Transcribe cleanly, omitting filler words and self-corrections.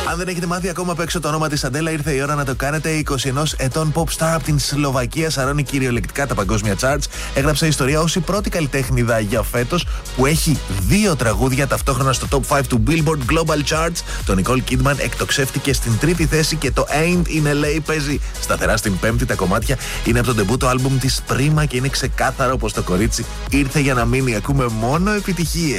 Αν δεν έχετε μάθει ακόμα απ' έξω το όνομα της Αντέλα, ήρθε η ώρα να το κάνετε. 21 ετών pop star από την Σλοβακία σαρώνει κυριολεκτικά τα παγκόσμια charts. Έγραψε ιστορία ως η πρώτη καλλιτέχνηδα για φέτος που έχει 2 τραγούδια ταυτόχρονα στο top 5 του Billboard Global Charts. Το Nicole Kidman εκτοξεύτηκε στην 3η θέση και το Ain't in LA παίζει σταθερά στην 5η. Τα κομμάτια είναι από το ντεμπούτο άλμπουμ της Prima και είναι ξεκάθαρο πως το κορίτσι ήρθε για να μείνει. Ακούμε μόνο επιτυχίες.